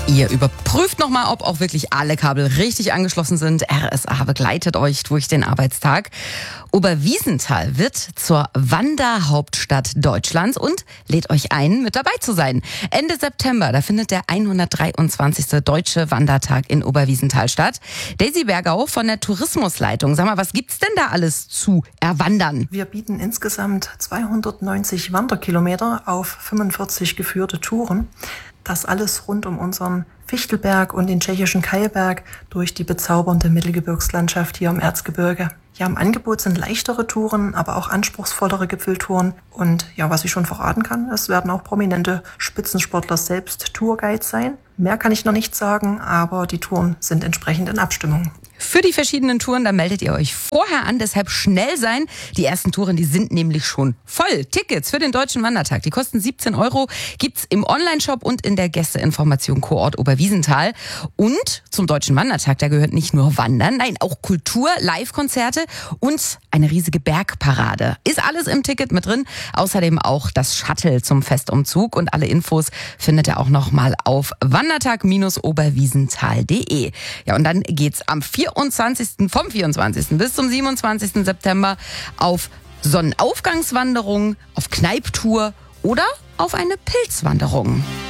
Ihr überprüft nochmal, ob auch wirklich alle Kabel richtig angeschlossen sind. RSA begleitet euch durch den Arbeitstag. Oberwiesenthal wird zur Wanderhauptstadt Deutschlands und lädt euch ein, mit dabei zu sein. Ende September, da findet der 123. Deutsche Wandertag in Oberwiesenthal statt. Daisy Bergau von der Tourismusleitung. Sag mal, was gibt's denn da alles zu erwandern? Wir bieten insgesamt 290 Wanderkilometer auf 45 geführte Touren. Das alles rund um unseren Fichtelberg und den tschechischen Keilberg durch die bezaubernde Mittelgebirgslandschaft hier im Erzgebirge. Ja, im Angebot sind leichtere Touren, aber auch anspruchsvollere Gipfeltouren. Und ja, was ich schon verraten kann, es werden auch prominente Spitzensportler selbst Tourguides sein. Mehr kann ich noch nicht sagen, aber die Touren sind entsprechend in Abstimmung. Für die verschiedenen Touren, da meldet ihr euch vorher an, deshalb schnell sein. Die ersten Touren, die sind nämlich schon voll. Tickets für den Deutschen Wandertag, die kosten 17 €, gibt's im Onlineshop und in der Gästeinformation Kurort Oberwiesenthal. Und zum Deutschen Wandertag, da gehört nicht nur Wandern, nein, auch Kultur, Live-Konzerte und eine riesige Bergparade. Ist alles im Ticket mit drin. Außerdem auch das Shuttle zum Festumzug und alle Infos findet ihr auch nochmal auf wandertag-oberwiesenthal.de. Ja, und dann geht's vom 24. bis zum 27. September auf Sonnenaufgangswanderung, auf Kneiptour oder auf eine Pilzwanderung.